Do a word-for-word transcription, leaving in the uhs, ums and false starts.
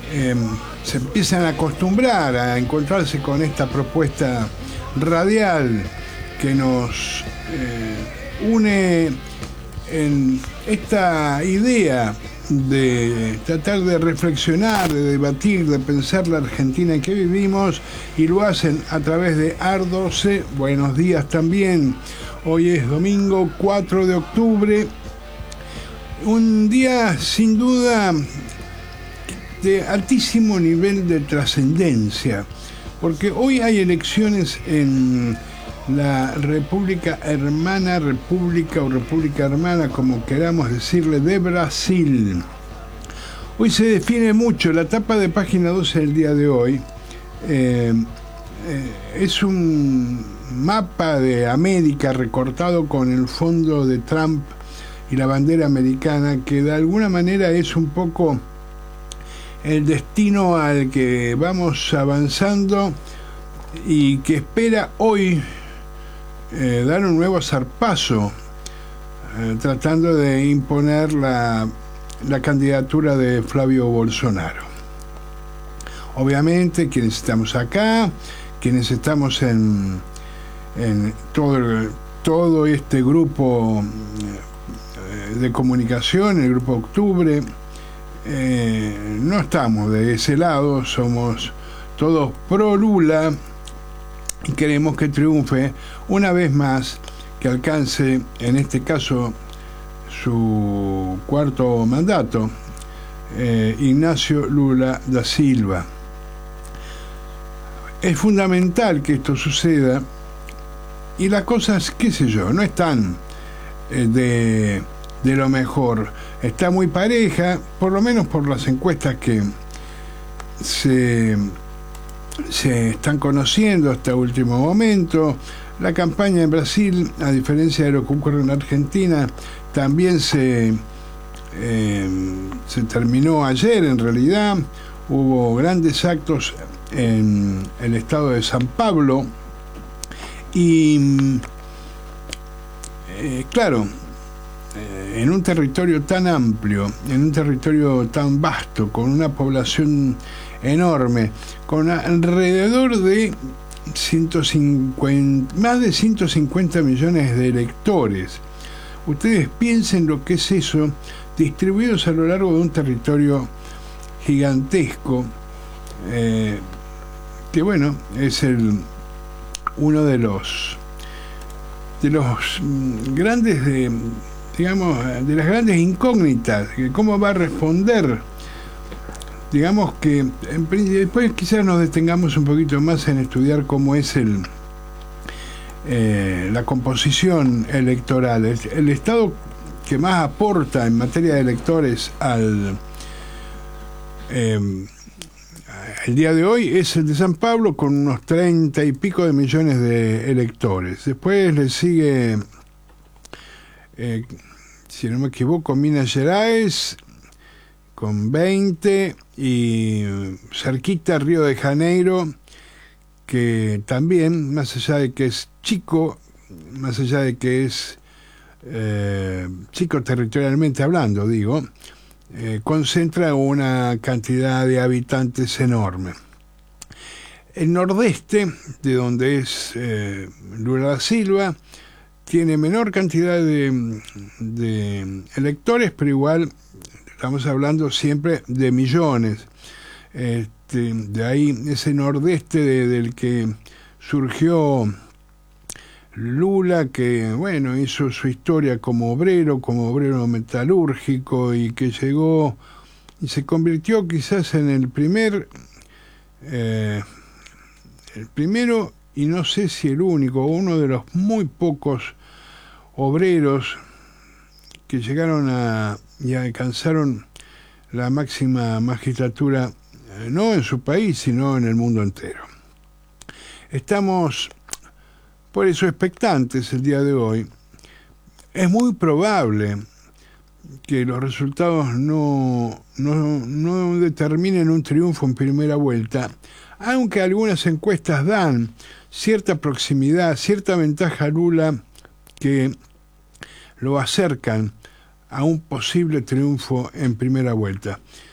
eh, se empiezan a acostumbrar a encontrarse con esta propuesta radial que nos eh, une en esta idea de tratar de reflexionar, de debatir, de pensar la Argentina en que vivimos, y lo hacen a través de A R doce. Buenos días también. Hoy es domingo cuatro de octubre, un día sin duda de altísimo nivel de trascendencia, porque hoy hay elecciones en la República Hermana, República o República Hermana, como queramos decirle, de Brasil. Hoy se define mucho, la tapa de página doce del día de hoy eh, eh, es un mapa de América recortado con el fondo de Trump y la bandera americana, que de alguna manera es un poco el destino al que vamos avanzando y que espera hoy Eh, dar un nuevo zarpazo, eh, tratando de imponer la, la candidatura de Flavio Bolsonaro. Obviamente, quienes estamos acá, quienes estamos en, en todo, el, todo este grupo eh, de comunicación, el Grupo Octubre, eh, no estamos de ese lado, somos todos pro Lula, y queremos que triunfe una vez más, que alcance, en este caso, su cuarto mandato, eh, Ignacio Lula da Silva. Es fundamental que esto suceda, y las cosas, qué sé yo, no están eh, de, de lo mejor. Está muy pareja, por lo menos por las encuestas que se... se están conociendo hasta último momento. La campaña en Brasil, a diferencia de lo que ocurre en Argentina, también se, eh, se terminó ayer. En realidad hubo grandes actos en el estado de San Pablo y eh, claro, eh, en un territorio tan amplio, en un territorio tan vasto, con una población enorme, con alrededor de ciento cincuenta, más de ciento cincuenta millones de electores. Ustedes piensen lo que es eso, distribuidos a lo largo de un territorio gigantesco, eh, que bueno, es el uno de los de los grandes, de, digamos, de las grandes incógnitas, que cómo va a responder. Digamos que en, después quizás nos detengamos un poquito más en estudiar cómo es el eh, la composición electoral. El, el estado que más aporta en materia de electores al eh, el día de hoy es el de San Pablo, con unos treinta y pico de millones de electores. Después le sigue, eh, si no me equivoco, Minas Gerais con veinte, y cerquita Río de Janeiro, que también, más allá de que es chico, más allá de que es eh, chico territorialmente hablando, digo, eh, concentra una cantidad de habitantes enorme. El nordeste, de donde es eh, Lula da Silva, tiene menor cantidad de, de electores, pero igual estamos hablando siempre de millones. Este, de ahí ese nordeste de, del que surgió Lula, que bueno, hizo su historia como obrero, como obrero metalúrgico, y que llegó y se convirtió quizás en el primer, eh, el primero, y no sé si el único, uno de los muy pocos obreros que llegaron a y alcanzaron la máxima magistratura, eh, no en su país, sino en el mundo entero. Estamos por eso expectantes el día de hoy. Es muy probable que los resultados no, no, no determinen un triunfo en primera vuelta, aunque algunas encuestas dan cierta proximidad, cierta ventaja a Lula, que lo acercan a un posible triunfo en primera vuelta.